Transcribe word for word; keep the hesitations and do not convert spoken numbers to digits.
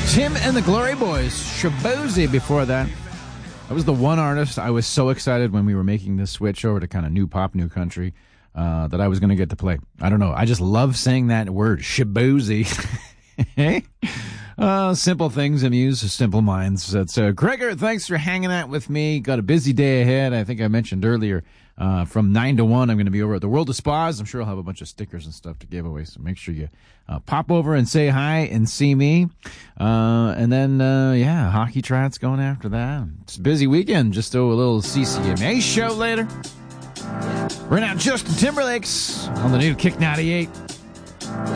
Tim and the Glory Boys, Shabozy before that. That was the one artist I was so excited when we were making this switch over to kind of new pop, new country, uh, that I was going to get to play. I don't know. I just love saying that word, Shabozy. uh, simple things amuse simple minds. That's uh, Gregor, thanks for hanging out with me. Got a busy day ahead. I think I mentioned earlier, uh, from nine to one, I'm going to be over at the World of Spas. I'm sure I'll have a bunch of stickers and stuff to give away, so make sure you uh, pop over and say hi and see me. Uh, and then, uh, yeah, hockey tryouts going after that. It's a busy weekend. Just do a little C C M A show later. Right now, Justin Timberlake's on the new Kick ninety-eight.